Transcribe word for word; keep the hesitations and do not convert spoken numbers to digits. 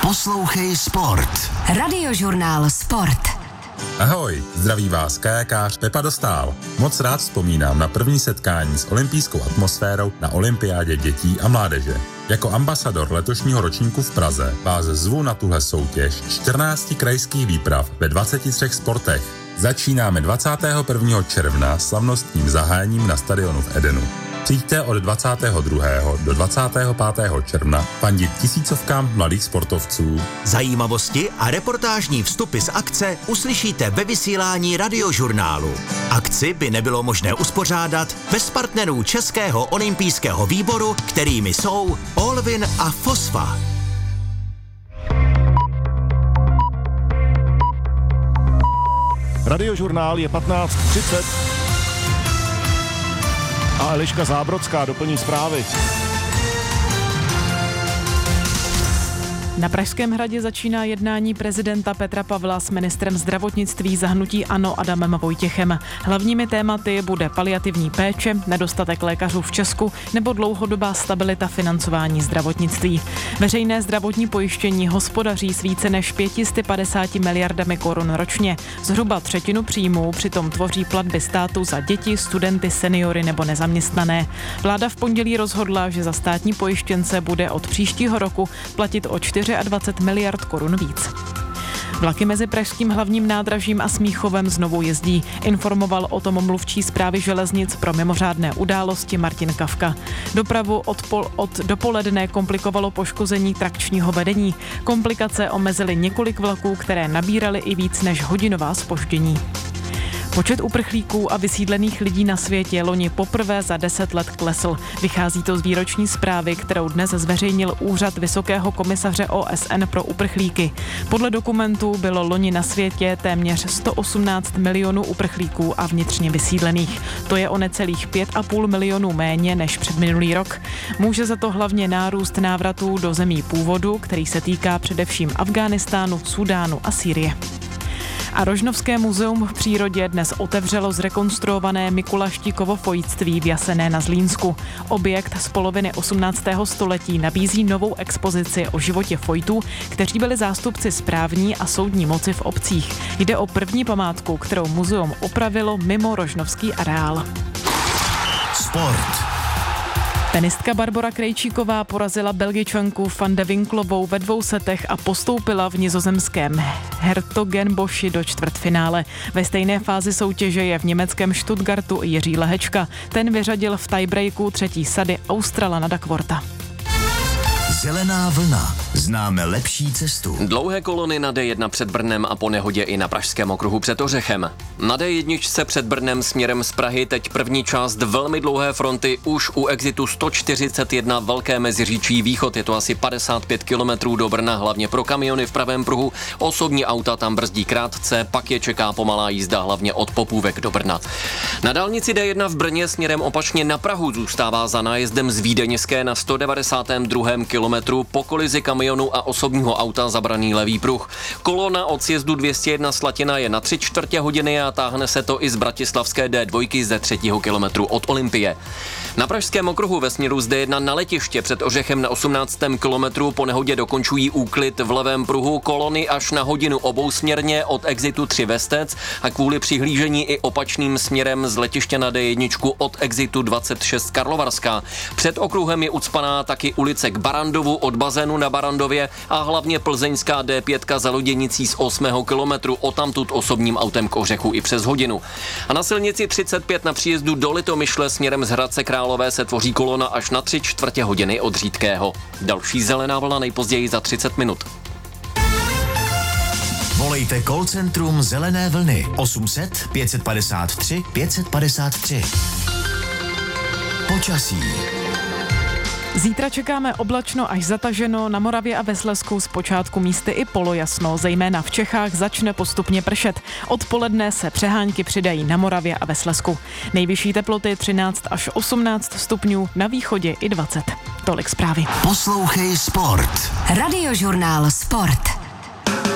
Poslouchej Sport. Radiožurnál Sport. Ahoj, zdraví vás kajakář Pepa Dostál. Moc rád vzpomínám na první setkání s olympijskou atmosférou na olympiádě dětí a mládeže. Jako ambasador letošního ročníku v Praze vás zvu na tuhle soutěž čtrnácti krajských výprav ve dvaceti třech sportech. Začínáme dvacátého prvního června slavnostním zahájením na stadionu v Edenu. Přijďte od dvacátého druhého do dvacátého pátého června fandit tisícovkám mladých sportovců. Zajímavosti a reportážní vstupy z akce uslyšíte ve vysílání Radiožurnálu. Akci by nebylo možné uspořádat bez partnerů Českého olympijského výboru, kterými jsou Olvin a Fosfa. Radiožurnál je patnáct třicet a Eliška Zábrodská doplní zprávy. Na Pražském hradě začíná jednání prezidenta Petra Pavla s ministrem zdravotnictví za hnutí ANO Adamem Vojtěchem. Hlavními tématy bude paliativní péče, nedostatek lékařů v Česku nebo dlouhodobá stabilita financování zdravotnictví. Veřejné zdravotní pojištění hospodaří s více než pět set padesát miliardami korun ročně. Zhruba třetinu příjmů přitom tvoří platby státu za děti, studenty, seniory nebo nezaměstnané. Vláda v pondělí rozhodla, že za státní pojištěnce bude od příštího roku platit o dvacet čtyři miliard korun víc. Vlaky mezi pražským hlavním nádražím a Smíchovem znovu jezdí. Informoval o tom mluvčí Správy železnic pro mimořádné události Martin Kafka. Dopravu od, pol, od dopoledne komplikovalo poškození trakčního vedení. Komplikace omezily několik vlaků, které nabíraly i víc než hodinová zpoždění. Počet uprchlíků a vysídlených lidí na světě loni poprvé za deset let klesl. Vychází to z výroční zprávy, kterou dnes zveřejnil Úřad Vysokého komisaře O S N pro uprchlíky. Podle dokumentů bylo loni na světě téměř sto osmnáct milionů uprchlíků a vnitřně vysídlených. To je o necelých pět a půl milionů méně než před minulý rok. Může za to hlavně nárůst návratů do zemí původu, který se týká především Afghánistánu, Súdánu a Sýrie. A Rožnovské muzeum v přírodě dnes otevřelo zrekonstruované Mikuláštíkovo fojtství v Jasené na Zlínsku. Objekt z poloviny osmnáctého století nabízí novou expozici o životě fojtů, kteří byli zástupci správní a soudní moci v obcích. Jde o první památku, kterou muzeum opravilo mimo rožnovský areál. Sport. Tenistka Barbora Krejčíková porazila Belgičanku Van de Winklovou ve dvou setech a postoupila v nizozemském Hertogenboši do čtvrtfinále. Ve stejné fázi soutěže je v německém Stuttgartu Jiří Lehečka. Ten vyřadil v tiebreaku třetí sady Australana Duckwortha. Zelená vlna. Známe lepší cestu. Dlouhé kolony na D jedna před Brnem a po nehodě i na Pražském okruhu před Ořechem. Na D jedna před Brnem směrem z Prahy teď první část velmi dlouhé fronty už u exitu sto čtyřicet jedna Velké Meziříčí východ. Je to asi padesát pět kilometrů do Brna, hlavně pro kamiony v pravém pruhu. Osobní auta tam brzdí krátce, pak je čeká pomalá jízda hlavně od Popůvek do Brna. Na dálnici D jedna v Brně směrem opačně na Prahu zůstává za nájezdem z Vídeňské na sto devadesátém druhém kilometru po kolizi kamionu a osobního auta zabraný levý pruh. Kolona od sjezdu dvě stě jedna Slatina je na tři čtvrtě hodiny a táhne se to i z bratislavské D dva ze třetího kilometru od Olympie. Na Pražském okruhu ve směru z D jedna na letiště před Ořechem na osmnáctém kilometru po nehodě dokončují úklid v levém pruhu kolony až na hodinu obousměrně od exitu tři Vestec a kvůli přihlížení i opačným směrem z letiště na D jedna od exitu dvacet šest Karlovarská. Před okruhem je ucpaná taky ulice k Barandovu od bazénu na Barandově a hlavně plzeňská D pět za Loděnicí z osmého kilometru odtamtud osobním autem k Ořechu i přes hodinu. A na silnici třicet pět na příjezdu do Litomyšle směrem z Hradce Králové se tvoří kolona až na tři čtvrtě hodiny od Řídkého. Další zelená vlna nejpozději za třicet minut. Volejte call centrum Zelené vlny osm set pět padesát tři pět padesát tři. Počasí. Zítra čekáme oblačno až zataženo, na Moravě a ve Slezsku zpočátku místy i polojasno, zejména v Čechách začne postupně pršet. Odpoledne se přehánky přidají na Moravě a ve Slezsku. Nejvyšší teploty třináct až osmnáct stupňů, na východě i dvacet. Tolik zprávy. Poslouchej Sport. Radiožurnál Sport.